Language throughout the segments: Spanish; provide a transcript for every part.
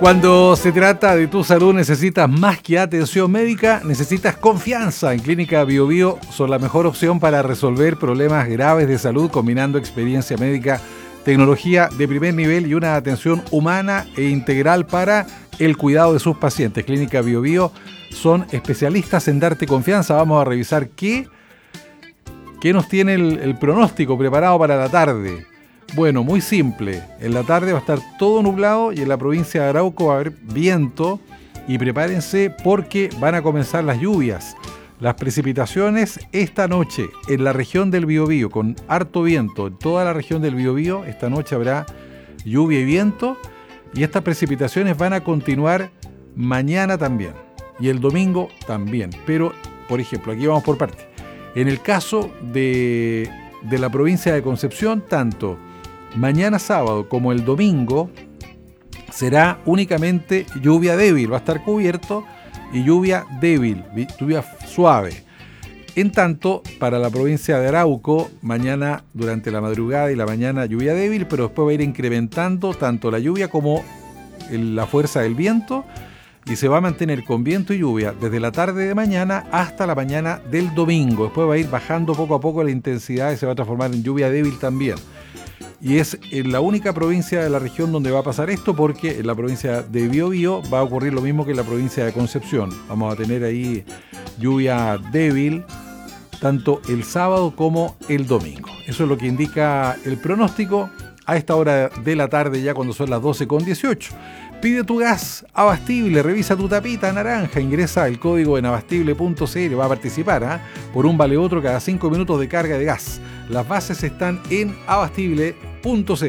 Cuando se trata de tu salud necesitas más que atención médica, necesitas confianza. En Clínica Bio Bio son la mejor opción para resolver problemas graves de salud, combinando experiencia médica, tecnología de primer nivel y una atención humana e integral para el cuidado de sus pacientes. Clínica Bio Bio son especialistas en darte confianza. Vamos a revisar qué nos tiene el pronóstico preparado para la tarde. Bueno, muy simple. En la tarde va a estar todo nublado y en la provincia de Arauco va a haber viento. Y prepárense porque van a comenzar las lluvias. Las precipitaciones esta noche en la región del Biobío, con harto viento. En toda la región del Biobío esta noche habrá lluvia y viento. Y estas precipitaciones van a continuar mañana también. Y el domingo también. Pero, por ejemplo, aquí vamos por partes. En el caso de la provincia de Concepción, tanto mañana sábado como el domingo será únicamente lluvia débil, va a estar cubierto y lluvia débil, lluvia suave. En tanto, para la provincia de Arauco, mañana durante la madrugada y la mañana lluvia débil, pero después va a ir incrementando tanto la lluvia como la fuerza del viento y se va a mantener con viento y lluvia desde la tarde de mañana hasta la mañana del domingo. Después va a ir bajando poco a poco la intensidad y se va a transformar en lluvia débil también. Y es en la única provincia de la región donde va a pasar esto, porque en la provincia de Biobío va a ocurrir lo mismo que en la provincia de Concepción. Vamos a tener ahí lluvia débil tanto el sábado como el domingo. Eso es lo que indica el pronóstico a esta hora de la tarde, ya cuando son las 12:18. Pide tu gas Abastible, revisa tu tapita naranja, ingresa el código en abastible.cl, va a participar por un vale otro cada 5 minutos de carga de gas. Las bases están en abastible.cl.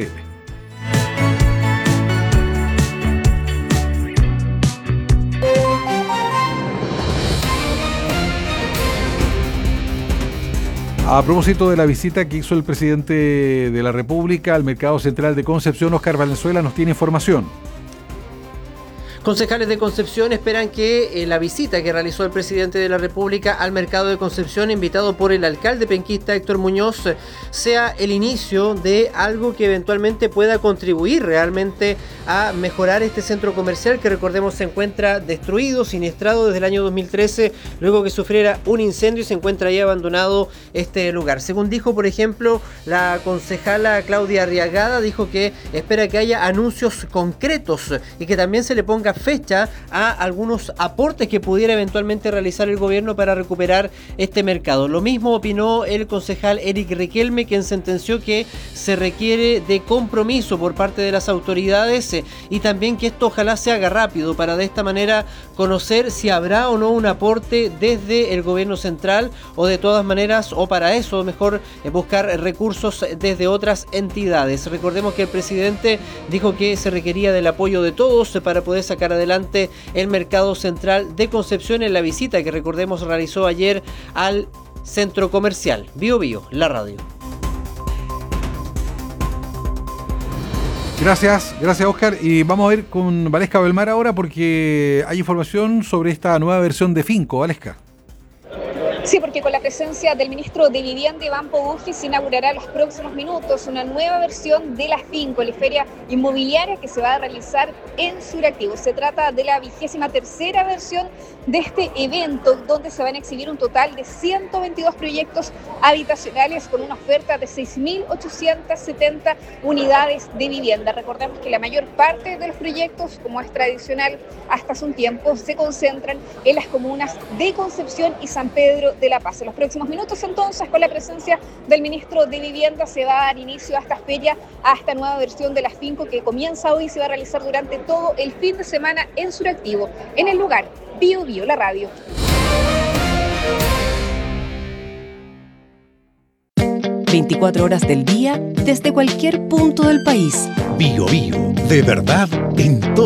A propósito de la visita que hizo el presidente de la República al Mercado Central de Concepción, Óscar Valenzuela nos tiene información. Concejales de Concepción esperan que la visita que realizó el presidente de la República al mercado de Concepción, invitado por el alcalde penquista Héctor Muñoz, sea el inicio de algo que eventualmente pueda contribuir realmente a mejorar este centro comercial que, recordemos, se encuentra destruido, siniestrado desde el año 2013, luego que sufriera un incendio y se encuentra ahí abandonado este lugar. Según dijo, por ejemplo, la concejala Claudia Arriagada, dijo que espera que haya anuncios concretos y que también se le ponga fecha a algunos aportes que pudiera eventualmente realizar el gobierno para recuperar este mercado. Lo mismo opinó el concejal Eric Riquelme, quien sentenció que se requiere de compromiso por parte de las autoridades y también que esto ojalá se haga rápido para de esta manera conocer si habrá o no un aporte desde el gobierno central o de todas maneras, o para eso mejor buscar recursos desde otras entidades. Recordemos que el presidente dijo que se requería del apoyo de todos para poder sacar adelante el mercado central de Concepción en la visita que, recordemos, realizó ayer al centro comercial Bio Bio, la radio. Gracias Óscar, y vamos a ir con Valesca Belmar ahora porque hay información sobre esta nueva versión de Finco. Valesca. Sí, porque con la presencia del ministro de Vivienda, Iván Pobufis, se inaugurará en los próximos minutos una nueva versión de la Finco, la feria inmobiliaria que se va a realizar en Suractivo. Se trata de la 23ª versión de este evento, donde se van a exhibir un total de 122 proyectos habitacionales con una oferta de 6.870 unidades de vivienda. Recordemos que la mayor parte de los proyectos, como es tradicional hasta hace un tiempo, se concentran en las comunas de Concepción y San Pedro de La Paz. En los próximos minutos, entonces, con la presencia del ministro de Vivienda, se va a dar inicio a esta feria, a esta nueva versión de la Finco que comienza hoy y se va a realizar durante todo el fin de semana en Suractivo, en el lugar Bio Bio, la radio. 24 horas del día, desde cualquier punto del país. Bio Bio, de verdad en todo.